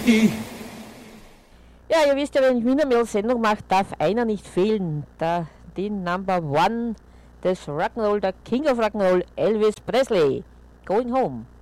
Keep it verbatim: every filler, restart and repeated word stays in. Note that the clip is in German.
Ja, ihr wisst ja, wenn ich Wiener Sendung mache, darf einer nicht fehlen. Da, den Number One des Rock'n'Roll, der King of Rock'n'Roll, Elvis Presley. Going Home.